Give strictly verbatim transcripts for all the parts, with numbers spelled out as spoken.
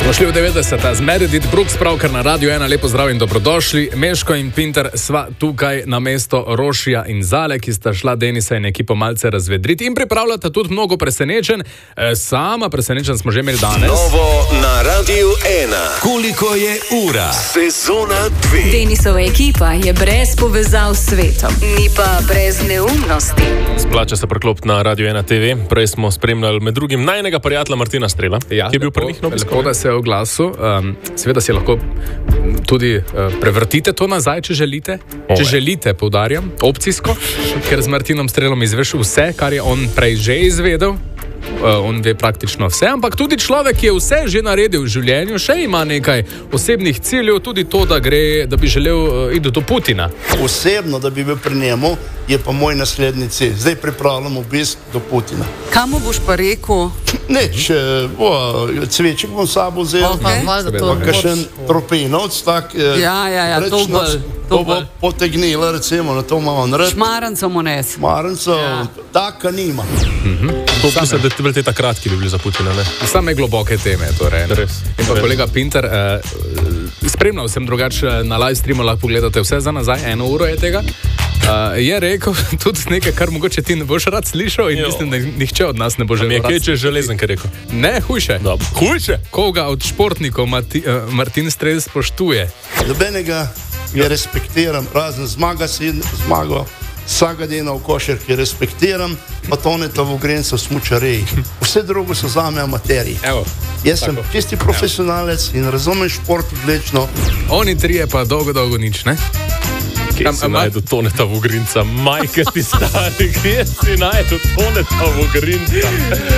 Smo šli v devetdeseta z Meredith Brooks, pravkar na Radio ena. Lepo zdrav in dobrodošli. Meško in Pinter sva tukaj na mesto Rošija in Zale, ki sta šla Denisa in ekipo malce razvedriti in pripravljata tudi mnogo presenečen. Sama presenečen smo že imeli danes. Novo na Radio ena. Koliko je ura? Sezona dve. Denisova ekipa je brez povezav s svetom, ni pa brez neumnosti. Splača se preklopiti na Radio ena te ve. Prej smo spremljali med drugim najnega prijatelja Martina Strela, ja, ki je bil pri njih na obisku. V glasu. Um, seveda si lahko tudi uh, prevrtite to nazaj, če želite. Ove. Če želite, poudarjam, opcijsko, ker z Martinom Strelom izveš vse, kar je on prej že izvedel. Uh, on ve praktično vse, ampak tudi človek, ki je vse že naredil v življenju, še ima nekaj osebnih ciljev, tudi to, da gre, da bi želel uh, iti do Putina. Osebno, da bi bil pri njemu, je pa moj naslednji cilj. Zdaj pripravljam obisk do Putina. Kam boš pa rekel? Neč, cveček bom sabo vzel, okay. Pa kakšen tropinovc, tak, ja, ja, ja, to bo, to bo potegnila, recimo, na to imamo nared. Šmaranco mu nes. Šmaranco, ja. Taka nima. Mhm. To bi se, da ti bili ta kratki bi bili za Putina, ne? Same globoke teme, torej. Res. In pa res. Kolega Pinter, eh, spremljal sem drugače na live streamu, lahko pogledate vse za nazaj, eno uro je tega. Uh, je rekel tudi nekaj, kar mogoče ti ne boš rad slišal in jo. Mislim, da nihče od nas ne bo že rad. Nekaj, če je železen, kar rekel. Ne, hujše. Dobre. Hujše? Koga od športnikov Marti, uh, Martin Strel spoštuje? Dobenega je respektiram, razen zmaga si zmago, Sagadina v košarki respektiram, pa Toneta v Vogrinca v smučareji. Vse drugo so zame amateriji. Evo. Jaz sem čisti profesionalec in razumem šport odlično. Oni trije pa dolgo, dolgo nič, ne? Kje si najdu Toneta Vogrinca? Majke ti stari, kje si najdu Toneta Vogrinca?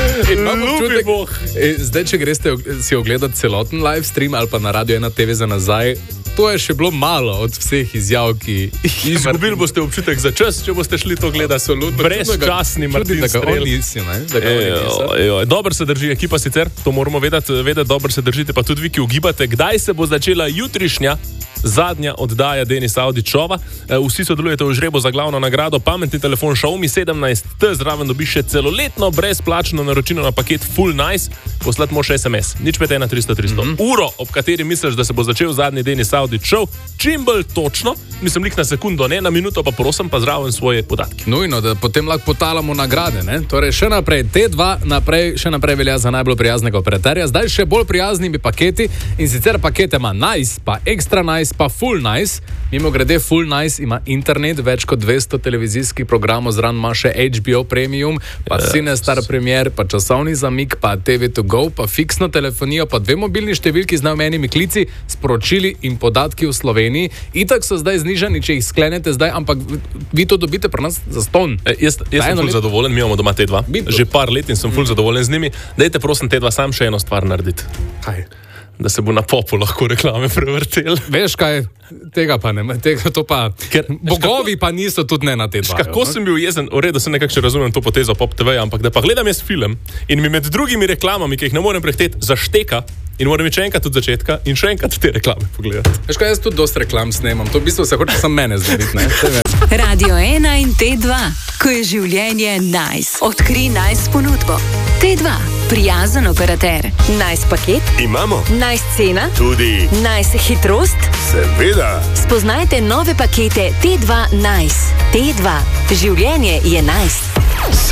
Ljubi Bog. Zdaj, če greste si ogledati celoten live stream ali pa na Radio ena te ve za nazaj, to je še bilo malo od vseh izjav, ki... Izgubili boste občutek za čas, če boste šli to gledati. Absolutno. Brezčasni Martin Strel. Dobro se drži ekipa sicer, to moramo vedeti, vedeti, dobro se držite, pa tudi vi, ki ugibate, kdaj se bo začela jutrišnja zadnja oddaja Denisa Audičova. Vsi sodelujete v žrebu za glavno nagrado pametni telefon Xiaomi sedemnajst T, zraven dobiš še celoletno brezplačno naročilo na paket Full Nice, poslati moš es em es. Nič pet ena tristo tristo. Mm-hmm. Uro, ob kateri misliš, da se bo začel zadnji Denis Audičov, čim bolj točno, mislim, lik na sekundo, ne na minuto, pa prosim, pa zraven svoje podatke. Nujno, da potem lahko potalamo nagrade, ne? Torej, še naprej T dva, naprej, še naprej velja za najbolj prijaznega operaterja, zdaj še bolj prijaznimi paketi in sicer pakete ima Nice, pa Extra Nice, pa Full Nice. Mimo grede Full Nice ima internet, več kot dvesto televizijskih programov, zraven ima še H B O Premium, pa yes. Cinestar Premier, pa časovni zamik, pa T V to go, pa fiksno telefonijo, pa dve mobilni številki z neomenjenimi klici, sporočili in podatki v Sloveniji. Itak so zdaj znižani, če jih sklenete zdaj, ampak vi to dobite pri nas za ston. E, jaz jaz sem ful zadovoljen, mi imamo doma T dva, Bito. Že par let in sem ful mm. zadovoljen z njimi. Dajte prosim T dva sam še eno stvar narediti. Kaj? Da se bo na popu lahko reklame prevrtel. Veš kaj, tega pa ne, tega to pa, ker bogovi kako, pa niso tudi ne na te dva. Kako no? Sem bil jezen, v redu, sem nekako še razumem to potezo Pop T V, ampak da pa gledam jaz film in mi med drugimi reklamami, ki jih ne morem prehteti, zašteka in moram iti še enkrat od začetka in še enkrat te reklame pogledati. Veš kaj, jaz tudi dosti reklam snemam, to v bistvu se hoče sam mene zdraviti, ne? Radio ena in T dva, ko je življenje nice. Odkri nice ponudbo. T dva, prijazen operater. Nice paket? Imamo. Nice cena? Tudi. Nice hitrost? Seveda. Spoznajte nove pakete T dva Nice. T dva, življenje je nice.